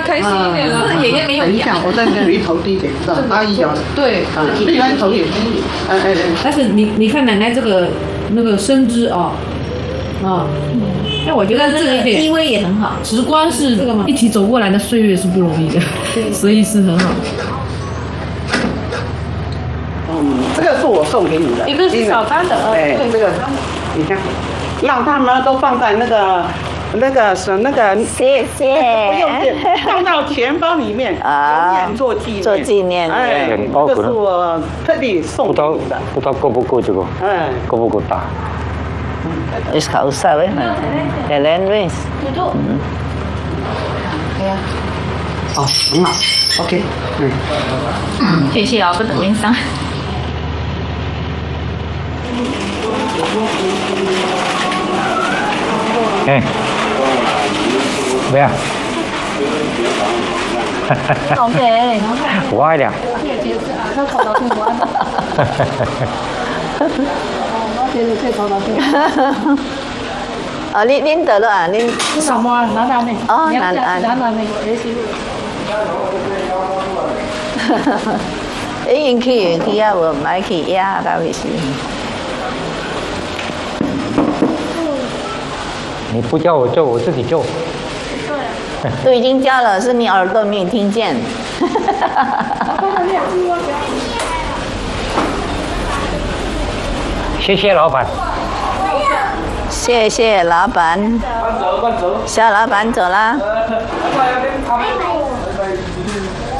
开心一点了。爷爷没有等一下，我再跟你头低一点，阿姨有。 对， 一般头也低一点。 但是你看奶奶这个那个身姿哦，那我觉得这个地位也很好。 直观是一起走过来的岁月是不容易的，所以是很好。 这个是我送给你的， 一个是早餐的， 对，这个你看，让他们都放在那个谢谢， 不用电，放到钱包里面，永远做纪念。 做纪念。 哎，这是我特地送给你的。 不知道够不够这个？哎，够不够大 ？Is kau usah weh, jalan weh. 哦，很好 ，OK， 谢谢啊，不等您上。 哎，怎样 ？OK。 歪了。 恁得了啊？恁什么？拿拿呢？ 哦，拿呢。因去啊，我买去压到回去。 你不叫我做，我自己做。 都已经叫了，是你耳朵没有听见。 谢谢老板。 谢谢老板。小老板走啦。